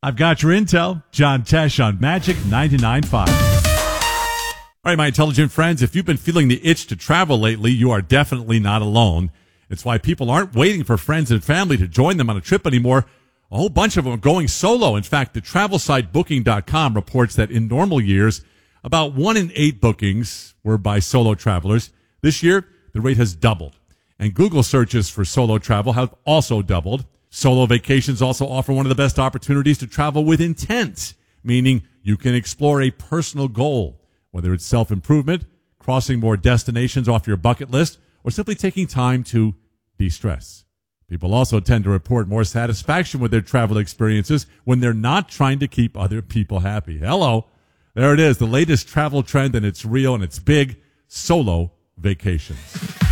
I've got your intel. John Tesh on Magic 99.5. All right, my intelligent friends, if you've been feeling the itch to travel lately, you are definitely not alone. It's why people aren't waiting for friends and family to join them on a trip anymore. A whole bunch of them are going solo. In fact, the travel site Booking.com reports that in normal years, about 1 in 8 bookings were by solo travelers. This year, the rate has doubled. And Google searches for solo travel have also doubled. Solo vacations also offer one of the best opportunities to travel with intent, meaning you can explore a personal goal, whether it's self-improvement, crossing more destinations off your bucket list, or simply taking time to de-stress. People also tend to report more satisfaction with their travel experiences when they're not trying to keep other people happy. Hello. There it is, the latest travel trend, and it's real and it's big: solo vacations.